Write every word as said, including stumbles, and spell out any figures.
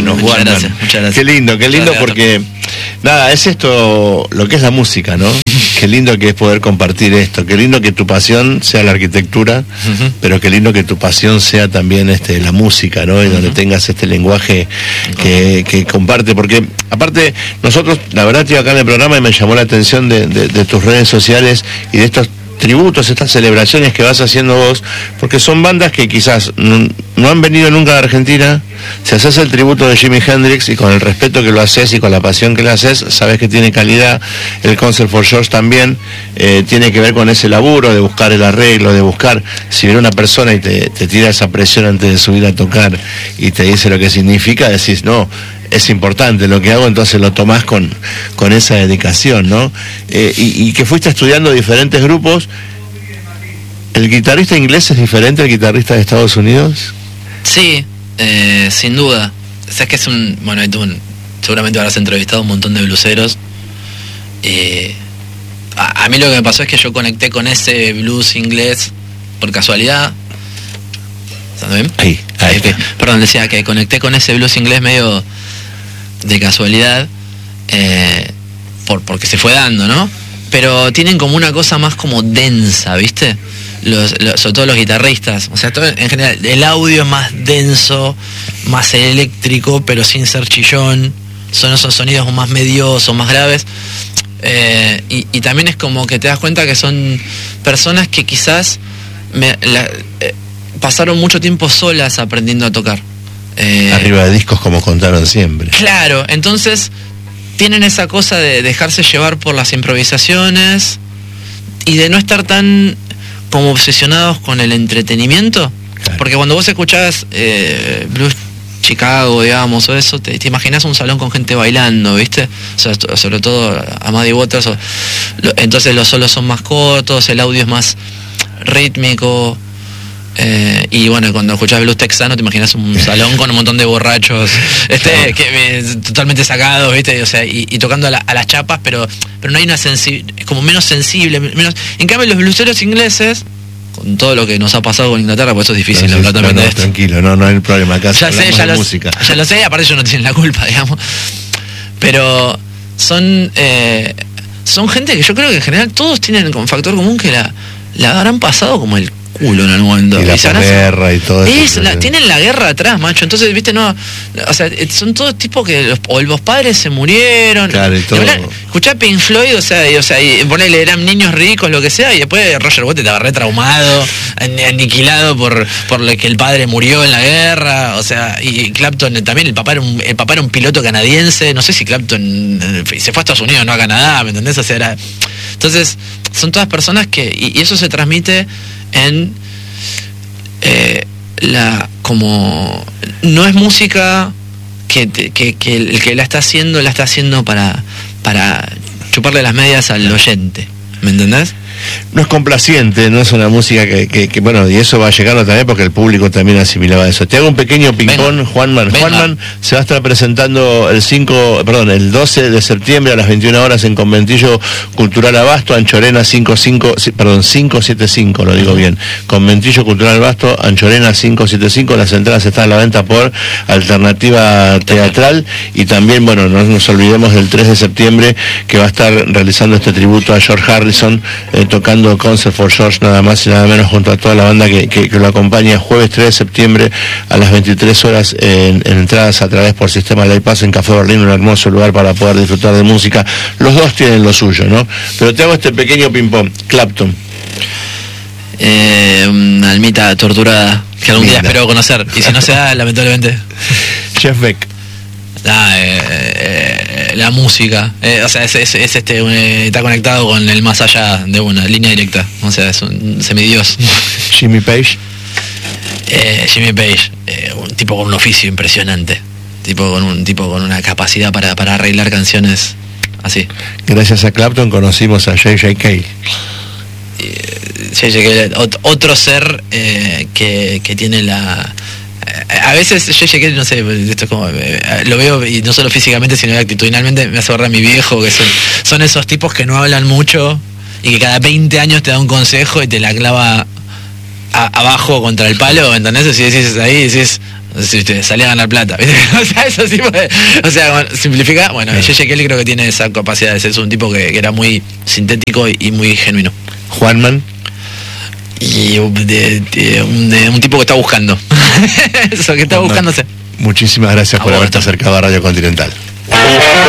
Bueno, muchas Juanman, gracias, muchas gracias. Qué lindo, qué lindo Muchas porque, nada, es esto lo que es la música, ¿no? Qué lindo que es poder compartir esto, qué lindo que tu pasión sea la arquitectura, uh-huh. pero qué lindo que tu pasión sea también este, la música, ¿no? Y uh-huh. donde tengas este lenguaje que, que comparte, porque aparte nosotros, la verdad, estoy acá en el programa y me llamó la atención de, de, de tus redes sociales y de estos tributos, estas celebraciones que vas haciendo vos, porque son bandas que quizás no, no han venido nunca a Argentina. Si haces el tributo de Jimi Hendrix y con el respeto que lo haces y con la pasión que lo haces, sabes que tiene calidad. El Concert for George también eh, tiene que ver con ese laburo de buscar el arreglo, de buscar, si viene una persona y te, te tira esa presión antes de subir a tocar y te dice lo que significa, decís, no, es importante lo que hago, entonces lo tomás con, con esa dedicación, ¿no? Eh, y, y que fuiste estudiando diferentes grupos. ¿El guitarrista inglés es diferente al guitarrista de Estados Unidos? Sí, eh, sin duda. O sea, es que es un... Bueno, tú un, seguramente habrás entrevistado un montón de blueseros. Eh, a, a mí lo que me pasó es que yo conecté con ese blues inglés por casualidad. ¿Está bien? Ahí, ahí eh, que, perdón, decía que conecté con ese blues inglés medio de casualidad, eh, por, porque se fue dando, ¿no? Pero tienen como una cosa más como densa, ¿viste? Los, los, sobre todo los guitarristas, o sea, todo, en general, el audio es más denso, más eléctrico, pero sin ser chillón, son esos sonidos más mediosos, más graves, eh, y, y también es como que te das cuenta que son personas que quizás me, la, eh, pasaron mucho tiempo solas aprendiendo a tocar. Eh, Arriba de discos, como contaron siempre. Claro, entonces tienen esa cosa de dejarse llevar por las improvisaciones y de no estar tan como obsesionados con el entretenimiento. Claro. Porque cuando vos escuchás eh, blues Chicago, digamos, o eso, te, te imaginás un salón con gente bailando, ¿viste? O sea, sobre todo a Muddy Waters, o, lo, entonces los solos son más cortos, el audio es más rítmico. Eh, y bueno, cuando escuchás blues texano te imaginas un salón con un montón de borrachos este que eh, totalmente sacados, ¿viste? O sea, y, y tocando a, la, a las chapas, pero pero no hay una sensibilidad, es como menos sensible, menos. En cambio los blueseros ingleses, con todo lo que nos ha pasado con Inglaterra, pues eso es difícil, no, no, no, no, tranquilo, no, no hay problema acá. Ya sé, ya, los, ya lo sé, aparte ellos no tienen la culpa, digamos. Pero son eh, son gente que yo creo que en general todos tienen como factor común que la, la habrán pasado como el culo en algún momento. Y la guerra y todo es eso. La, tienen la guerra atrás, macho. Entonces, viste, no... O sea, son todos tipos que... Los, o los padres se murieron. Claro, y todo. Escuchá Pink Floyd, o sea, y, o sea, y ponele, eran niños ricos, lo que sea, y después Roger Waters te agarré traumado, aniquilado por, por lo que el padre murió en la guerra, o sea, y Clapton también, el papá era un, el papá era un piloto canadiense, no sé si Clapton se fue a Estados Unidos, no a Canadá, ¿me entendés? O sea, era... Entonces, son todas personas que... Y, y eso se transmite en eh, la como no es música que, que, que el que la está haciendo la está haciendo para para chuparle las medias al oyente, ¿me entendés? No es complaciente, no es una música que, que, que bueno, y eso va a llegar también porque el público también asimilaba eso. Te hago un pequeño ping-pong, Juanman. Venga. Juanman se va a estar presentando el cinco, perdón, el doce de septiembre a las veintiuna horas en Conventillo Cultural Abasto, Anchorena cinco cinco, perdón, cinco siete cinco, lo digo bien. Conventillo Cultural Abasto, Anchorena cinco siete cinco, las entradas están a la venta por Alternativa Teatral y también, bueno, no nos olvidemos del tres de septiembre que va a estar realizando este tributo a George Harrison, eh, tocando Concert for George nada más y nada menos junto a toda la banda que, que, que lo acompaña, jueves tres de septiembre a las veintitrés horas en, en entradas a través por Sistema Live Pass en Café Berlín, un hermoso lugar para poder disfrutar de música. Los dos tienen lo suyo, ¿no? Pero te hago este pequeño ping-pong. Clapton. Eh, una almita torturada que algún Linda. día espero conocer, y si no se da, lamentablemente. Jeff Beck. Ah, eh, eh, la música, eh, o sea, es, es, es este un, eh, está conectado con el más allá de una línea directa, o sea, es un semidios. Jimmy Page. Eh, Jimmy Page, eh, un tipo con un oficio impresionante, tipo con un tipo con una capacidad para, para arreglar canciones así. Gracias a Clapton conocimos a J J K. Eh, J J K, otro ser eh, que, que tiene la... A veces yo llegué, no sé, esto es como, lo veo, y no solo físicamente, sino actitudinalmente, me hace acordar a mi viejo, que son, son esos tipos que no hablan mucho y que cada veinte años te da un consejo y te la clava a, abajo contra el palo, ¿entendés? Si decís ahí, decís, Si te salía a ganar plata, ¿viste? O sea, eso sí puede, o sea, bueno, simplifica, bueno, J J Kelly creo que tiene esa capacidad de ser, es un tipo que, que era muy sintético y, y muy genuino. Juanman. Y de, de, un, de un tipo que está buscando. Eso, que está buscándose. Muchísimas gracias a por haberte acercado a Radio Continental.